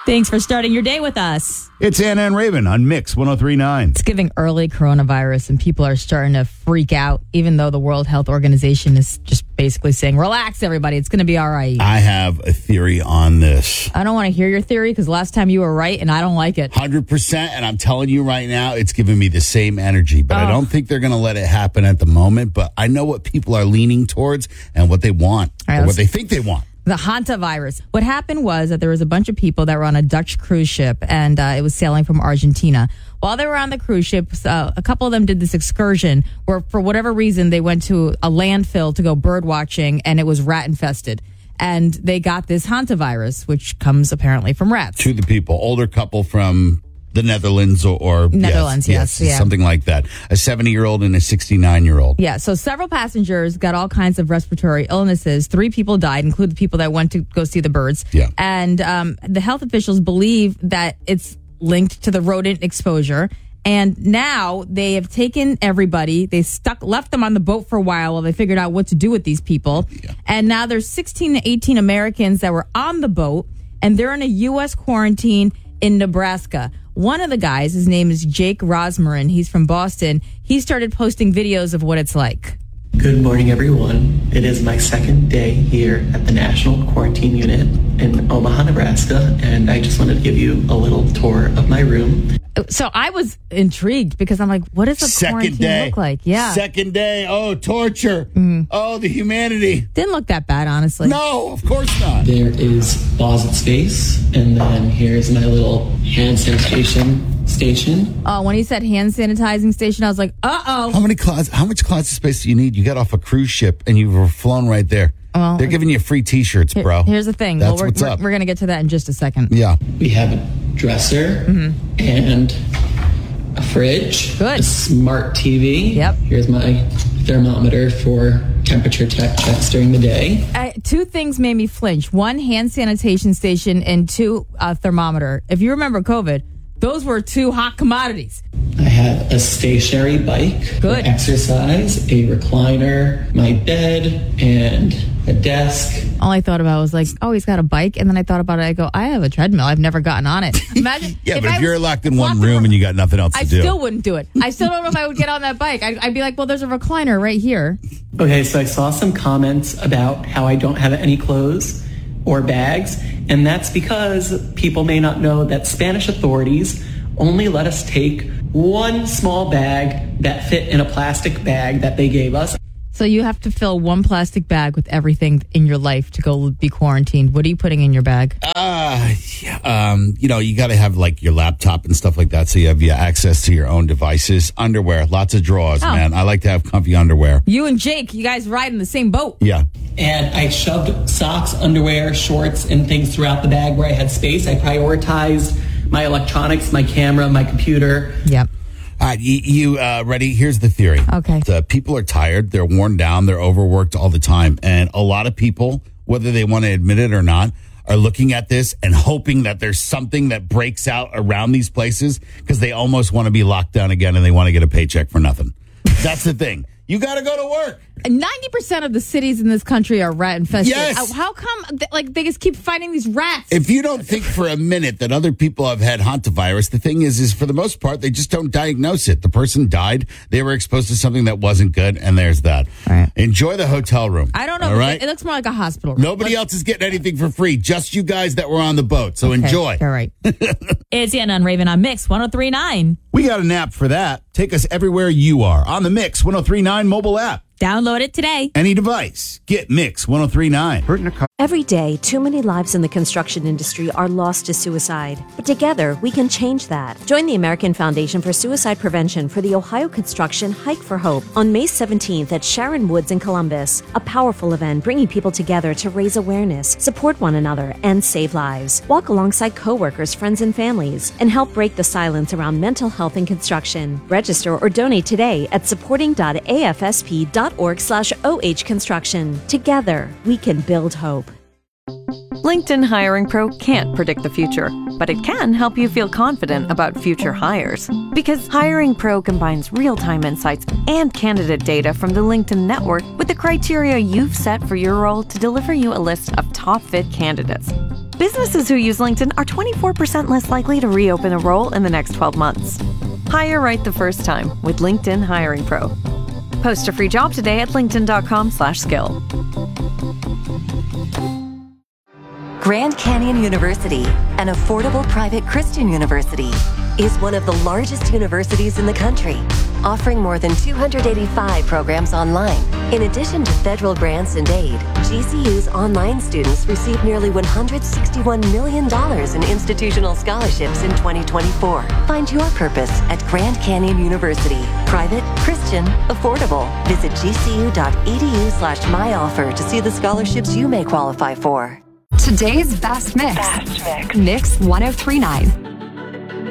Thanks for starting your day with us. It's Anna and Raven on Mix 103.9. It's giving early coronavirus, and people are starting to freak out, even though the World Health Organization is just basically saying, relax, everybody. It's going to be all right. I have a theory on this. I don't want to hear your theory because last time you were right, and I don't like it. 100%, and I'm telling you right now, it's giving me the same energy. But I don't think they're going to let it happen at the moment. But I know what people are leaning towards and what they want, or what they think they want. The hantavirus. What happened was that there was a bunch of people that were on a Dutch cruise ship, and it was sailing from Argentina. While they were on the cruise ship, a couple of them did this excursion where, for whatever reason, they went to a landfill to go bird watching, and it was rat infested. And they got this hantavirus, which comes apparently from rats. To the people, older couple from the Netherlands or Netherlands, yes, yeah. Something like that. A 70-year-old and a 69-year-old. Yeah, so several passengers got all kinds of respiratory illnesses. 3 people died, including the people that went to go see the birds. Yeah. And the health officials believe that it's linked to the rodent exposure. And now they have taken everybody. They left them on the boat for a while they figured out what to do with these people. Yeah. And now there's 16 to 18 Americans that were on the boat, and they're in a U.S. quarantine in Nebraska. One of the guys, his name is Jake Rosmarin. He's from Boston. He started posting videos of what it's like. Good morning, everyone. It is my second day here at the National Quarantine Unit in Omaha, Nebraska, and I just wanted to give you a little tour of my room. So I was intrigued because I'm like, what does a quarantine look like? Yeah. Second day. Oh, torture. Mm-hmm. Oh, the humanity. Didn't look that bad, honestly. No, of course not. There is closet space, and then here's my little hand sanitation station. Oh, when he said hand sanitizing station, I was like, uh-oh. How much closet space do you need? You got off a cruise ship and you were flown right there. Well, they're giving you free T-shirts, bro. Here's the thing. That's what's up. We're going to get to that in just a second. Yeah. We have a dresser and a fridge. Good. A smart TV. Yep. Here's my thermometer for temperature checks during the day. 2 things made me flinch. 1, hand sanitation station, and 2, thermometer. If you remember COVID, those were 2 hot commodities. I have a stationary bike for exercise, a recliner, my bed, and a desk. All I thought about was like, oh, he's got a bike. And then I thought about it. I go, I have a treadmill. I've never gotten on it. Imagine. If you're locked in one room and you got nothing else to do. I still wouldn't do it. I still don't know if I would get on that bike. I'd be like, well, there's a recliner right here. Okay, so I saw some comments about how I don't have any clothes or bags. And that's because people may not know that Spanish authorities only let us take one small bag that fit in a plastic bag that they gave us. So you have to fill one plastic bag with everything in your life to go be quarantined. What are you putting in your bag? You got to have like your laptop and stuff like that, so you have access to your own devices. Underwear, lots of drawers, man. I like to have comfy underwear. You and Jake, you guys ride in the same boat. Yeah. And I shoved socks, underwear, shorts, and things throughout the bag where I had space. I prioritized my electronics, my camera, my computer. Yep. All right, you ready? Here's the theory. Okay. People are tired. They're worn down. They're overworked all the time. And a lot of people, whether they want to admit it or not, are looking at this and hoping that there's something that breaks out around these places because they almost want to be locked down again and they want to get a paycheck for nothing. That's the thing. You got to go to work. 90% of the cities in this country are rat infested. Yes. How come they just keep finding these rats? If you don't think for a minute that other people have had hantavirus, the thing is for the most part, they just don't diagnose it. The person died. They were exposed to something that wasn't good, and there's that. Right. Enjoy the hotel room. I don't know. All right? It looks more like a hospital room. Nobody else is getting anything for free. Just you guys that were on the boat. So enjoy. All right. It's Anna and Raven on Mix 103.9. We got an app for that. Take us everywhere you are on the Mix 103.9 mobile app. Download it today. Any device. Get Mix 103.9. Every day, too many lives in the construction industry are lost to suicide. But together, we can change that. Join the American Foundation for Suicide Prevention for the Ohio Construction Hike for Hope on May 17th at Sharon Woods in Columbus. A powerful event bringing people together to raise awareness, support one another, and save lives. Walk alongside coworkers, friends, and families, and help break the silence around mental health in construction. Register or donate today at supporting.afsp.org/OH Construction. Together, we can build hope. LinkedIn Hiring Pro can't predict the future, but it can help you feel confident about future hires. Because Hiring Pro combines real-time insights and candidate data from the LinkedIn network with the criteria you've set for your role to deliver you a list of top fit candidates. Businesses who use LinkedIn are 24% less likely to reopen a role in the next 12 months. Hire right the first time with LinkedIn Hiring Pro. Post a free job today at linkedin.com/skill. Grand Canyon University, an affordable private Christian university, is one of the largest universities in the country, offering more than 285 programs online. In addition to federal grants and aid, GCU's online students received nearly $161 million in institutional scholarships in 2024. Find your purpose at Grand Canyon University. Private, Christian, affordable. Visit gcu.edu/myoffer to see the scholarships you may qualify for. Today's Best Mix. Mix 1039.